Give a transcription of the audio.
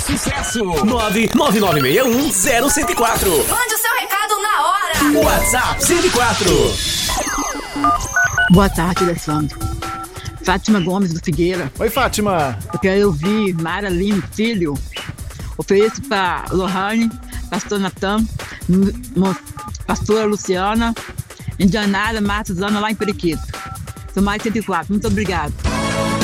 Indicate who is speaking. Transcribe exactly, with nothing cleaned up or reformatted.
Speaker 1: sucesso. nove nove nove seis um zero um quatro.
Speaker 2: Mande o seu recado na hora.
Speaker 1: WhatsApp cento e quatro.
Speaker 3: Boa tarde, Alessandro. Fátima Gomes do Figueira.
Speaker 4: Oi, Fátima.
Speaker 3: Eu quero ouvir Mara Lima Filho. Ofereço para Lohane, Pastor Natan, Pastora Luciana, Indianara Marta Zana lá em Periquito. Sou mais cento e quatro. Muito obrigado.